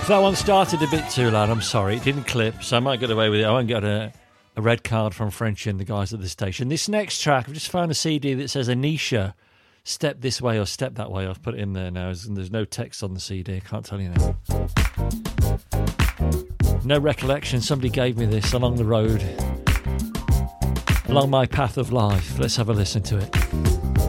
That one started a bit too loud, I'm sorry. It didn't clip, so I might get away with it. I won't get a red card from Frenchie and the guys at the station. This next track, I've just found a CD that says Anisha, Step This Way or Step That Way. I've put it in there now. There's no text on the CD. I can't tell you now. No recollection. Somebody gave me this along the road, along my path of life. Let's have a listen to it.